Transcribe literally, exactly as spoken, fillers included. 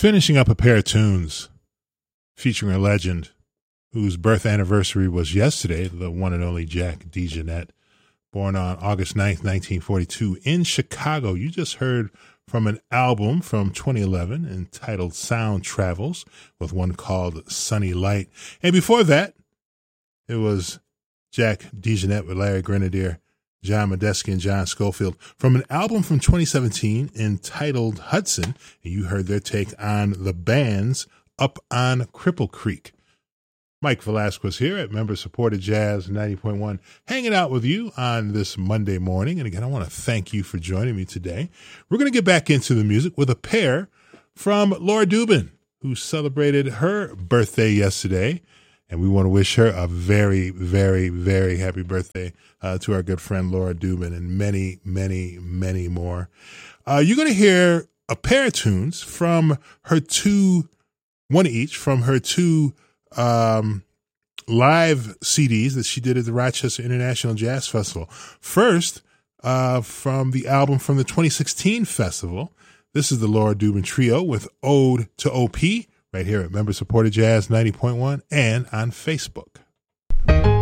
Finishing up a pair of tunes featuring a legend whose birth anniversary was yesterday, the one and only Jack DeJohnette, born on August ninth, nineteen forty-two in Chicago. You just heard from an album from twenty eleven entitled Sound Travels, with one called Sunny Light. And before that, it was Jack DeJohnette with Larry Grenadier, John Medeski, and John Schofield from an album from twenty seventeen entitled Hudson. And you heard their take on the band's Up on Cripple Creek. Mike Velasquez here at Member-Supported Jazz ninety point one, hanging out with you on this Monday morning. And again, I want to thank you for joining me today. We're going to get back into the music with a pair from Laura Dubin, who celebrated her birthday yesterday. And we want to wish her a very, very, very happy birthday uh, to our good friend Laura Dubin, and many, many, many more. Uh, you're going to hear a pair of tunes from her two, one each, from her two um, live C Ds that she did at the Rochester International Jazz Festival. First, uh, from the album from the twenty sixteen festival. This is the Laura Dubin Trio with Ode to O P, right here at Member Supported Jazz ninety point one and on Facebook.